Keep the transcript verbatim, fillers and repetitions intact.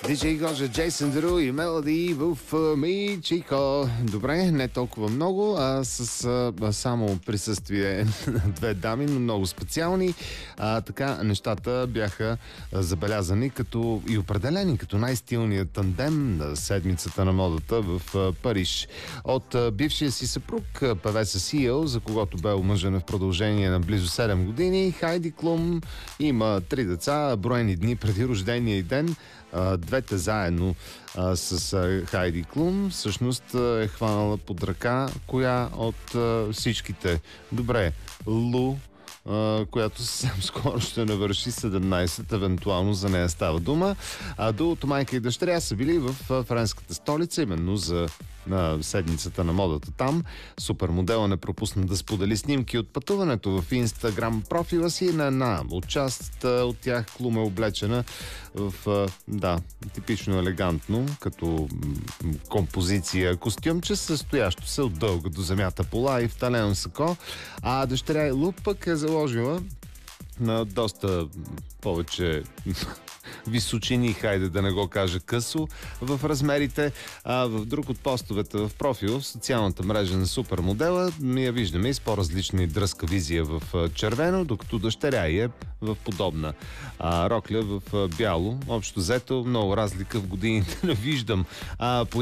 Диджей Гожа, Джейсън Деру и Мелоди в Ми Чико. Добре, не толкова много, а с а, само присъствие на две дами, но много специални. А, така нещата бяха забелязани като и определени като най-стилният тандем на седмицата на модата в а, Париж. От а, бившия си съпруг, певеца Сиел, за когото бе омъжена в продължение на близо седем години, Хайди Клум има три деца, броени дни преди рождения й ден. Двете заедно а, с а, Хайди Клум всъщност а, е хванала под ръка коя от а, всичките. Добре, Лу, а, която съвсем скоро ще навърши седемнайсет, евентуално за нея става дума. А дуото майка и дъщеря са били в а, френската столица, именно за на седмицата на модата там. Супермодела не пропусна да сподели снимки от пътуването в Инстаграм профила си. На една от част от тях Клум е облечена в, да, типично елегантно, като композиция костюмче, състоящо се от дълга до земята пола и в талено сако, а дъщеря Лу пък е заложила на доста повече височини, хайде да не го кажа късо, в размерите. А в друг от постовете в профил, в социалната мрежа на супермодела, ние виждаме и с по-различна и дръзка визия в червено, докато дъщеря е в подобна а, рокля в бяло. Общо взето, много разлика в годините не виждам. А, по